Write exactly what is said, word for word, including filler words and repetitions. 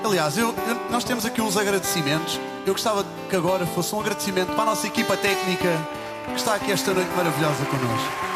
Aliás, eu, eu- nós temos aqui uns agradecimentos. Eu gostava que agora fosse um agradecimento para a nossa equipa técnica que está aqui esta noite maravilhosa connosco.